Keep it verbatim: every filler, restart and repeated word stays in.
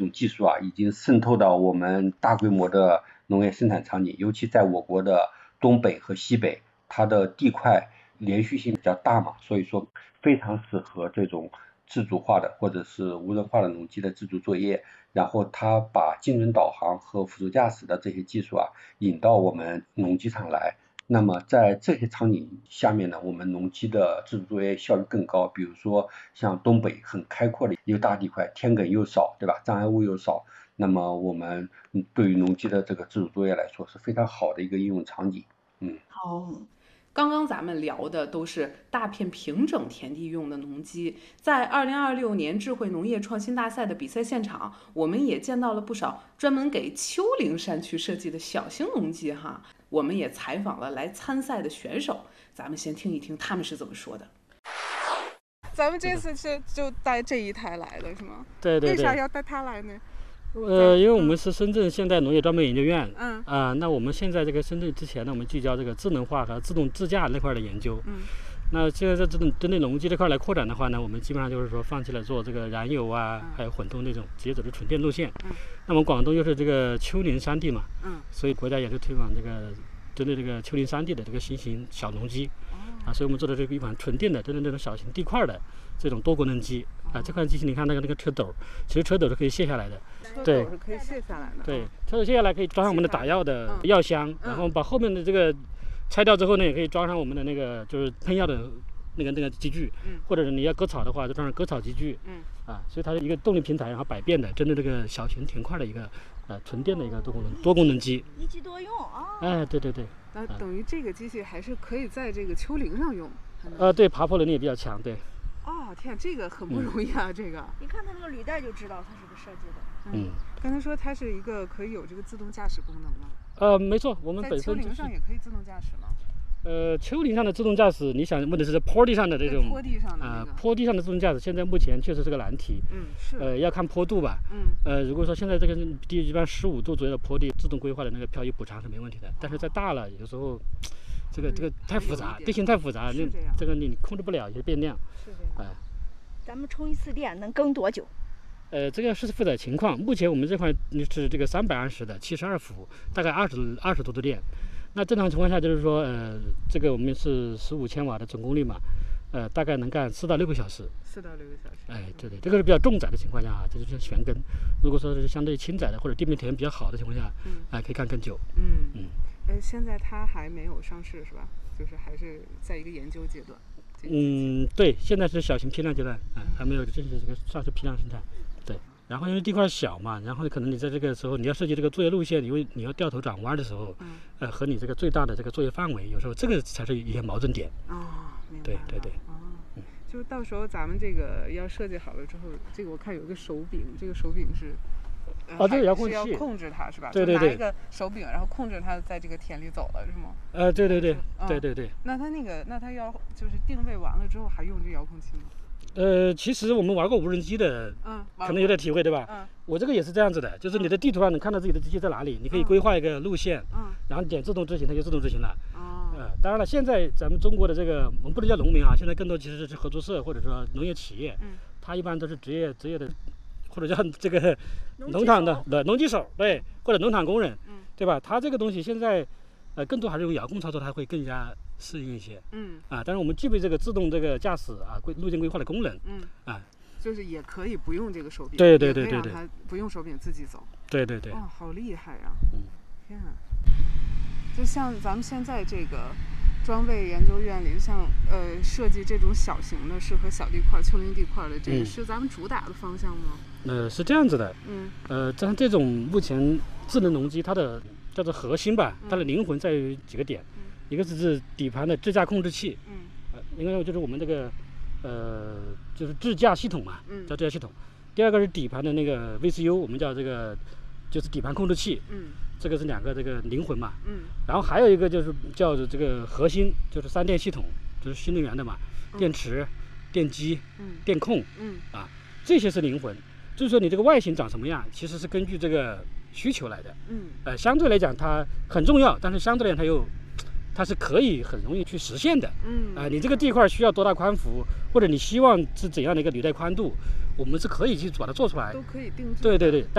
种技术啊，已经渗透到我们大规模的农业生产场景，尤其在我国的东北和西北，它的地块连续性比较大嘛，所以说非常适合这种自主化的或者是无人化的农机的自主作业。然后它把精准导航和辅助驾驶的这些技术啊引到我们农机场来。那么在这些场景下面呢，我们农机的自主作业效率更高。比如说像东北很开阔的一个大地块，天埂又少，对吧？障碍物又少，那么我们对于农机的这个自主作业来说是非常好的一个应用场景。嗯， 好。刚刚咱们聊的都是大片平整田地用的农机，在二零二六年智慧农业创新大赛的比赛现场，我们也见到了不少专门给丘陵山区设计的小型农机哈。我们也采访了来参赛的选手，咱们先听一听他们是怎么说的。咱们这次是就带这一台来的是吗？ 对对对。 为啥要带它来呢？ 呃，因为我们是深圳现代农业专门研究院， 嗯啊、呃，那我们现在这个深圳之前呢，我们聚焦这个智能化和自动自驾那块的研究， 嗯， 那现在在这种针对农机这块来扩展的话呢，我们基本上就是说放弃了做这个燃油啊，嗯、还有混动那种，直接走的纯电路线。 嗯， 那么广东又是这个丘陵山地嘛， 嗯， 所以国家也是推广这个针对这个丘陵山地的这个新型小农机，哦、啊，所以我们做的这个一款纯电的针对这种小型地块的这种多功能机。啊，这款机器你看那个那个车斗，其实车斗是可以卸下来的， 对，是可以卸下来的。 对，车斗卸下来可以装上我们的打药的药箱，然后把后面的这个拆掉之后呢，也可以装上我们的那个就是喷药的那个那个机具， 嗯， 或者是你要割草的话，就装上割草机具， 嗯， 啊，所以它是一个动力平台，然后百变的，针对这个小型田块的一个呃纯电的一个多功能多功能机， 一机多用啊。 哎，对对对。 那等于这个机器还是可以在这个丘陵上用。 呃，对，爬坡能力也比较强，对。 哦，天，这个很不容易啊！嗯、这个一看它那个履带就知道它是个设计的。 嗯，刚才说它是一个可以有这个自动驾驶功能吗？ 呃，没错，我们本身、就是、 在丘陵上也可以自动驾驶吗？ 呃，丘陵上的自动驾驶，你想问的是坡地上的这种坡地上的啊、呃，坡地上的自动驾驶，现在目前确实是个难题。 嗯，是。 呃，要看坡度吧。 嗯。 呃，如果说现在这个地一般十五度左右的坡地，自动规划的那个漂移补偿是没问题的。但是再大了，有时候这个、嗯、这个太复杂，地形太复杂，那这个你控制不了一些变量。 是这样。 哎、呃。 咱们充一次电能耕多久？ 呃，这个是负载情况。目前我们这块是这个三百二十的七十二伏，大概二十二十度的电。那正常情况下就是说，呃，这个我们是十五千瓦的总功率嘛，呃，大概能干四到六个小时。 四到六个小时。 哎，对对，这个是比较重载的情况下啊，这就是悬根。如果说是相对轻载的或者地面条件比较好的情况下，嗯，哎、呃，可以干更久。 嗯嗯。呃，现在它还没有上市是吧？就是还是在一个研究阶段。 嗯，对，现在是小型批量阶段，啊、呃，还没有正式这个上市批量生产。对，然后因为地块小嘛，然后可能你在这个时候你要设计这个作业路线，因为你要掉头转弯的时候，嗯，呃，和你这个最大的这个作业范围，有时候这个才是一些矛盾点。 哦，明白。 对对对。 哦，嗯，就到时候咱们这个要设计好了之后，这个我看有一个手柄，这个手柄是。 哦，这个遥控器是要控制它是吧？ 对对对， 拿一个手柄，然后控制它在这个田里走了，是吗？ 呃，对对对，嗯、对对对。 那它那个，那它要就是定位完了之后还用这遥控器吗？ 呃，其实我们玩过无人机的，嗯，可能有点体会，对吧？嗯。我这个也是这样子的，就是你的地图上能看到自己的机器在哪里，你可以规划一个路线，嗯，然后点自动执行，它就自动执行了。哦。呃，当然了，现在咱们中国的这个，我们不能叫农民啊，现在更多其实是合作社或者说农业企业，嗯，它一般都是职业职业的。或者叫这个农场的的农机手，对，或者农场工人，嗯，对吧？它这个东西现在，呃，更多还是用遥控操作，它会更加适应一些，嗯，啊，但是我们具备这个自动这个驾驶啊，规路径规划的功能，嗯，啊， 就是也可以不用这个手柄， 对对对对对， 它不用手柄自己走， 对对对， 哇，好厉害呀，嗯，天啊，就像咱们现在这个。装备研究院里，像呃设计这种小型的适合小地块、丘陵地块的，这个、嗯、是咱们主打的方向吗？ 呃，是这样子的，嗯，呃，像这种目前智能农机，它的叫做核心吧，它的灵魂在于几个点，嗯、一个是底盘的智驾控制器，嗯，呃，另外就是我们这个呃就是智驾系统嘛，嗯，叫智驾系统。第二个是底盘的那个 V C U， 我们叫这个就是底盘控制器，嗯。这个是两个这个灵魂嘛，嗯，然后还有一个就是叫做这个核心，就是三电系统，就是新能源的嘛，嗯、电池、电机、嗯、电控，嗯啊，这些是灵魂。就是说你这个外形长什么样，其实是根据这个需求来的，嗯，呃，相对来讲它很重要，但是相对来讲它又它是可以很容易去实现的，嗯，啊、呃，你这个地块需要多大宽幅，或者你希望是怎样的一个履带宽度，我们是可以去把它做出来， 都可以定制， 对对对。